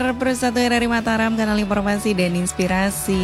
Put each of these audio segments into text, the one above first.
pendengar Persatu RRI Mataram, kanal informasi dan inspirasi.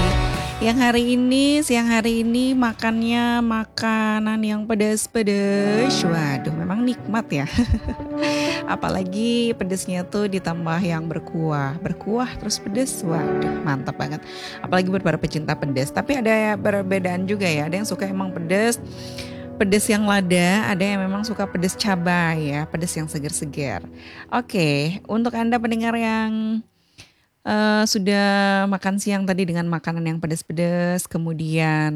Siang hari ini makannya makanan yang pedas-pedas. Waduh, memang nikmat ya. Apalagi pedesnya tuh ditambah yang berkuah terus pedes. Waduh, mantap banget. Apalagi buat para pecinta pedas. Tapi ada perbedaan juga ya. Ada yang suka emang pedas yang lada, ada yang memang suka pedas cabai ya, pedas yang segar-segar. Oke, untuk Anda pendengar yang sudah makan siang tadi dengan makanan yang pedas-pedas, kemudian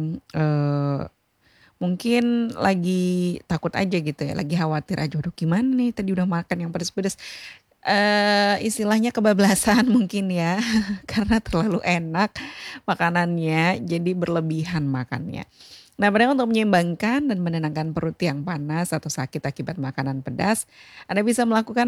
mungkin lagi takut aja gitu ya, lagi khawatir aja, aduh gimana nih tadi udah makan yang pedas-pedas. Istilahnya kebablasan mungkin ya, karena terlalu enak makanannya, jadi berlebihan makannya. Nah, padahal untuk menyeimbangkan dan menenangkan perut yang panas atau sakit akibat makanan pedas, Anda bisa melakukan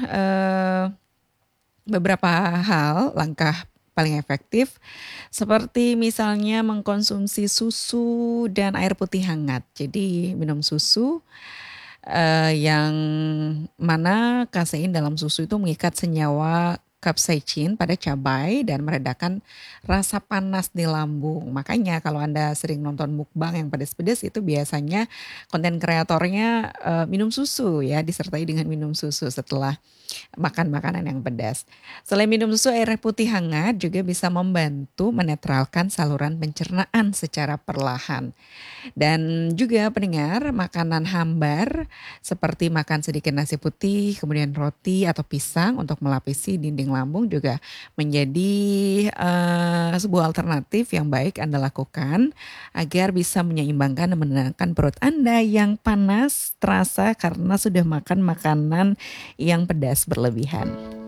beberapa langkah paling efektif, seperti misalnya mengkonsumsi susu dan air putih hangat. Jadi minum susu yang mana kasein dalam susu itu mengikat senyawa capsaicin pada cabai dan meredakan rasa panas di lambung. Makanya kalau Anda sering nonton mukbang yang pedas-pedas itu biasanya konten kreatornya minum susu ya, disertai dengan minum susu setelah makan makanan yang pedas. Selain minum susu, air putih hangat juga bisa membantu menetralkan saluran pencernaan secara perlahan. Dan juga pendengar, makanan hambar seperti makan sedikit nasi putih, kemudian roti atau pisang untuk melapisi dinding lambung juga menjadi sebuah alternatif yang baik Anda lakukan agar bisa menyeimbangkan dan menenangkan perut Anda yang panas terasa karena sudah makan makanan yang pedas berlebihan.